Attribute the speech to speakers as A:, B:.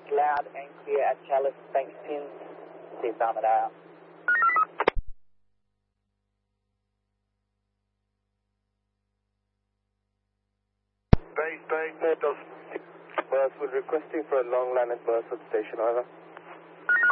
A: loud and clear at Chalice Bankstown. Steve Armadale.
B: Base, North We're requesting for a long line at Burford Station, over.